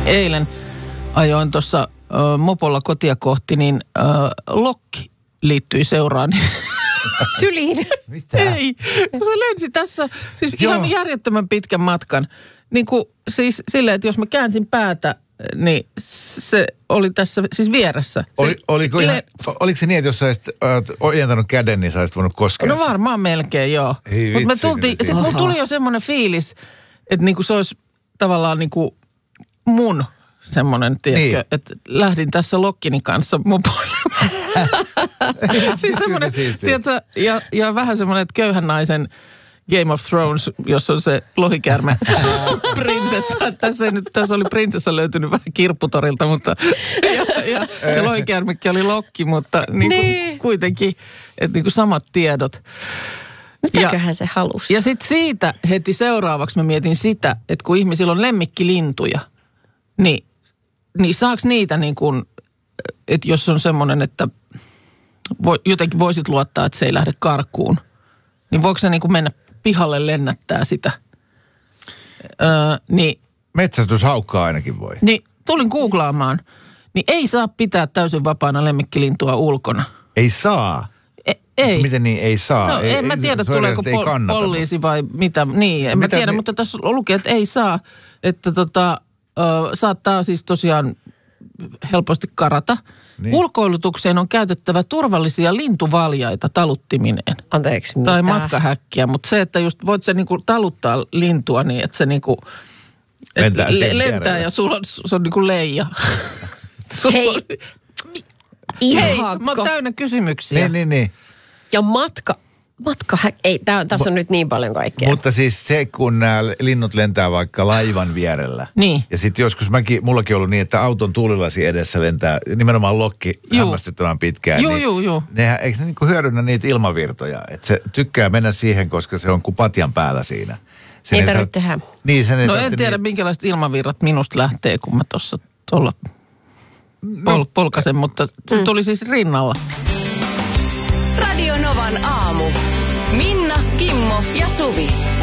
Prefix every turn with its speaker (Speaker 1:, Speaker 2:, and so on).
Speaker 1: eilen ajoin tuossa mopolla kotia kohti, niin lokki liittyi seuraan.
Speaker 2: Syliin.
Speaker 3: Mitä?
Speaker 1: Ei, kun se lensi tässä, siis ihan järjettömän pitkän matkan. Niin kuin siis silleen, että jos mä käänsin päätä, niin se oli tässä siis vieressä.
Speaker 3: Oliko se niin, että jos sä olisit ojentanut käden, niin sä olisit voinut koskea?
Speaker 1: No varmaan melkein, joo. Mutta me tultiin, sitten mulla tuli jo semmoinen fiilis, että niinku se olisi tavallaan niinku mun semmoinen, tiedätkö, että lähdin tässä lokkini kanssa mopoilemaan. Siis semmoinen, tiedätkö, ja vähän semmoinen, että köyhän naisen Game of Thrones, jos on se lohikäärme prinsessa. Tässä oli prinsessa löytynyt vähän kirpputorilta, mutta ja se lohikäärmekin oli lokki, mutta niin. Kuitenkin, että niin kuin samat tiedot.
Speaker 2: Mitäköhän se halusi?
Speaker 1: Ja sitten siitä heti seuraavaksi mä mietin sitä, että kun ihmisillä on lemmikkilintuja, niin saaks niitä niin kuin, että jos on semmoinen, että jotenkin voisit luottaa, että se ei lähde karkuun, niin voiko se niin kuin mennä pihalle lennättää sitä? Niin,
Speaker 3: metsästyshaukkaa ainakin voi.
Speaker 1: Niin, tulin googlaamaan. Niin ei saa pitää täysin vapaana lemmikkilintua ulkona.
Speaker 3: Ei saa?
Speaker 1: Ei.
Speaker 3: Miten niin ei saa?
Speaker 1: No en mä tiedä, tuleeko poliisi vai mitä. Niin, en mä tiedä, mutta tässä lukee, että ei saa. Että saattaa siis tosiaan helposti karata. Niin. Ulkoilutukseen on käytettävä turvallisia lintuvaljaita taluttimineen.
Speaker 2: Anteeksi, mitä?
Speaker 1: Tai matkahäkkiä, mutta se, että just voit sä niinku taluttaa lintua niin, että se niinku lentää ja sulla se on niinku leija.
Speaker 2: Hei,
Speaker 1: mä oon täynnä kysymyksiä.
Speaker 3: Niin.
Speaker 2: Ja ei, tässä on nyt niin paljon kaikkea.
Speaker 3: Mutta siis se, kun nämä linnut lentää vaikka laivan vierellä.
Speaker 1: Niin.
Speaker 3: Ja sitten joskus mullakin ollut niin, että auton tuulilasi edessä lentää nimenomaan lokki hämmästyttävän pitkään.
Speaker 1: Joo.
Speaker 3: Eikö ne niinku hyödynnä niitä ilmavirtoja? Että se tykkää mennä siihen, koska se on kuin patjan päällä siinä.
Speaker 2: Ei tarvitse tehdä.
Speaker 3: Niin,
Speaker 1: no en tiedä, minkälaiset ilmavirrat minusta lähtee, kun mä tuolla polkasen, mutta se tuli siis rinnalla.
Speaker 4: Radio Novan aamu. Minna, Kimmo ja Suvi.